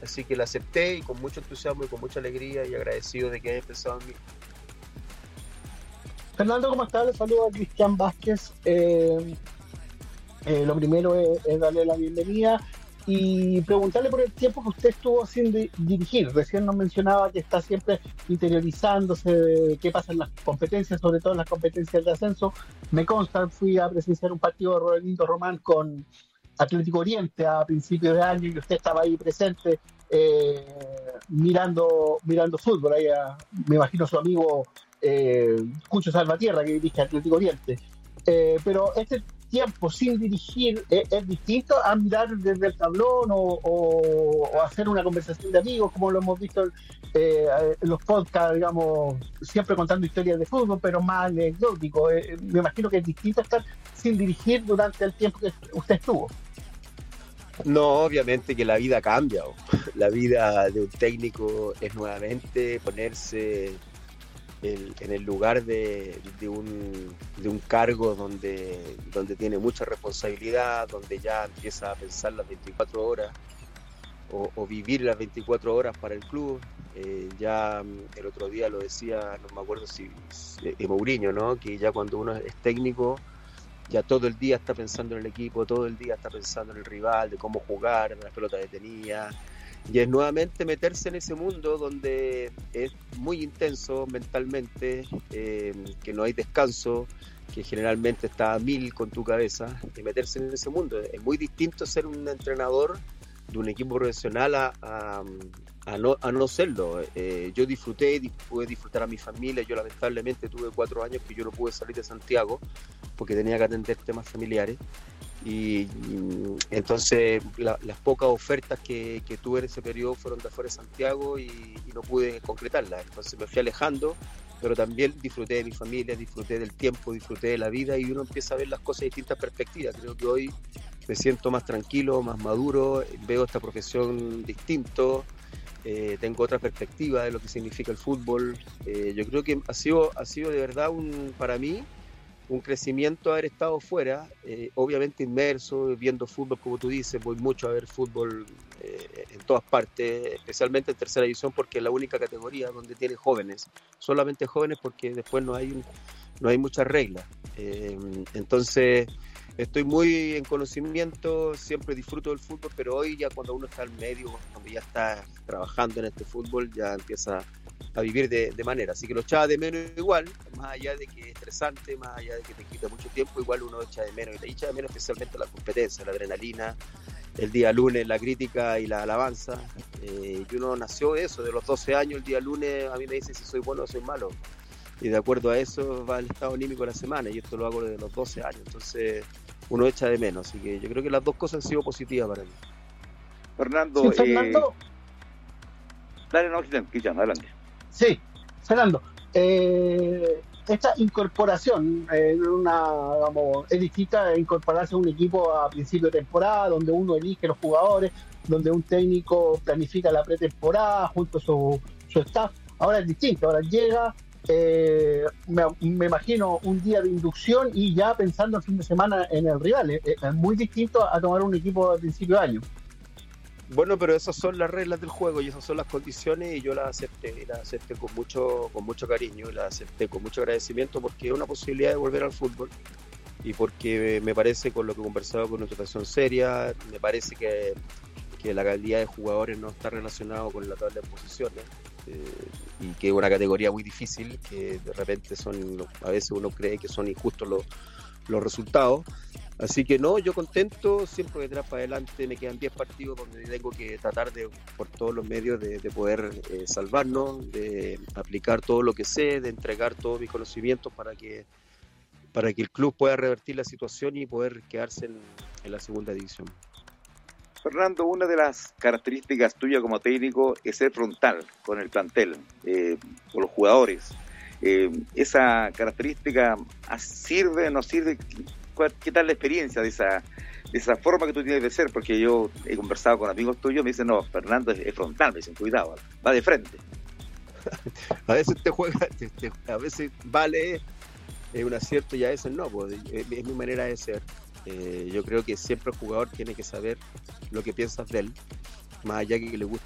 así que la acepté y con mucho entusiasmo y con mucha alegría y agradecido de que hayas pensado en mí. Fernando, ¿cómo estás? Le saludo a Cristian Vázquez. Lo primero es darle la bienvenida y preguntarle por el tiempo que usted estuvo sin dirigir. Recién nos mencionaba que está siempre interiorizándose de qué pasa en las competencias, sobre todo en las competencias de ascenso. Me consta, fui a presenciar un partido de Rodelindo Román con Atlético Oriente a principios de año y usted estaba ahí presente mirando fútbol. Ahí me imagino su amigo Cucho Salvatierra, que dirige Atlético Oriente. Pero este tiempo sin dirigir es distinto a mirar desde el tablón o hacer una conversación de amigos, como lo hemos visto en los podcasts, digamos, siempre contando historias de fútbol, pero más anecdótico. Me imagino que es distinto estar sin dirigir durante el tiempo que usted estuvo. No, obviamente que la vida cambia. La vida de un técnico es nuevamente ponerse en el lugar de un cargo donde tiene mucha responsabilidad, donde ya empieza a pensar las 24 horas o vivir las 24 horas para el club. Ya el otro día lo decía, no me acuerdo si Mourinho, ¿no? Que ya cuando uno es técnico, ya todo el día está pensando en el equipo, todo el día está pensando en el rival, de cómo jugar, en las pelotas detenidas. Y es nuevamente meterse en ese mundo donde es muy intenso mentalmente, que no hay descanso, que generalmente está a mil con tu cabeza, y meterse en ese mundo. Es muy distinto ser un entrenador de un equipo profesional a no serlo. Yo disfruté, pude disfrutar a mi familia. Yo lamentablemente tuve 4 años que yo no pude salir de Santiago porque tenía que atender temas familiares. Y entonces las pocas ofertas que tuve en ese periodo fueron de afuera de Santiago y no pude concretarlas. Entonces me fui alejando, pero también disfruté de mi familia, disfruté del tiempo, disfruté de la vida y uno empieza a ver las cosas de distintas perspectivas. Creo que hoy me siento más tranquilo, más maduro, veo esta profesión distinto, tengo otra perspectiva de lo que significa el fútbol. Yo creo que ha sido de verdad para mí un crecimiento haber estado fuera, obviamente inmerso, viendo fútbol, como tú dices, voy mucho a ver fútbol en todas partes, especialmente en tercera división, porque es la única categoría donde tiene jóvenes, solamente jóvenes, porque después no hay muchas reglas. Entonces, estoy muy en conocimiento, siempre disfruto del fútbol, pero hoy ya cuando uno está al medio, cuando ya está trabajando en este fútbol, ya empieza a vivir de manera, así que lo echaba de menos igual, más allá de que es estresante, más allá de que te quita mucho tiempo, igual uno echa de menos, y te echa de menos especialmente la competencia, la adrenalina, el día lunes, la crítica y la alabanza, y uno nació de eso, de los 12 años, el día lunes a mí me dicen si soy bueno o soy malo, y de acuerdo a eso va el estado anímico de la semana, y esto lo hago desde los 12 años, entonces uno echa de menos, así que yo creo que las dos cosas han sido positivas para mí. Fernando, Sí, Fernando. Dale, no, Cristian, adelante. Sí, Fernando, esta incorporación, digamos, es distinta a incorporarse a un equipo a principio de temporada, donde uno elige los jugadores, donde un técnico planifica la pretemporada junto a su staff. Ahora es distinto, ahora llega, me imagino un día de inducción y ya pensando el fin de semana en el rival. Es muy distinto a tomar un equipo a principio de año. Bueno, pero esas son las reglas del juego y esas son las condiciones y yo las acepté con mucho cariño y las acepté con mucho agradecimiento porque es una posibilidad de volver al fútbol y porque me parece, con lo que he conversado con una situación seria, me parece que la calidad de jugadores no está relacionado con la tabla de posiciones y que es una categoría muy difícil, que de repente a veces uno cree que son injustos los resultados. Así que no, yo contento, siempre detrás para adelante me quedan 10 partidos donde tengo que tratar por todos los medios de poder salvarnos, de aplicar todo lo que sé, de entregar todos mis conocimientos para que el club pueda revertir la situación y poder quedarse en la segunda división. Fernando, una de las características tuyas como técnico es ser frontal con el plantel, con los jugadores. ¿Esa característica sirve o no sirve? ¿Qué tal la experiencia de esa forma que tú tienes de ser? Porque yo he conversado con amigos tuyos, me dicen, no, Fernando es frontal, me dicen, cuidado, va de frente. A veces te juega, a veces vale un acierto y a veces no, pues, es mi manera de ser. Yo creo que siempre el jugador tiene que saber lo que piensas de él, más allá que le guste